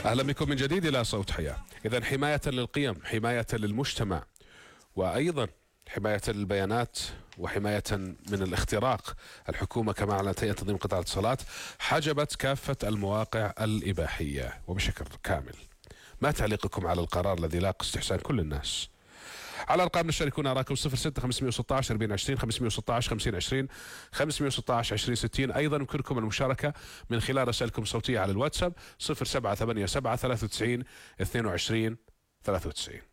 أهلا بكم من جديد إلى صوت حياة. إذا حماية للقيم، حماية للمجتمع، وأيضا حماية للبيانات وحماية من الاختراق، الحكومة كما أعلنت هيئة تنظيم قطاع الاتصالات حجبت كافة المواقع الإباحية وبشكل كامل. ما تعليقكم على القرار الذي لاقى استحسان كل الناس؟ على ارقام شاركونا اراءكم 06 516 4020 516 5020 516 2060. ايضا يمكنكم المشاركه من خلال رسائلكم الصوتيه على الواتساب 0787 93 22 93.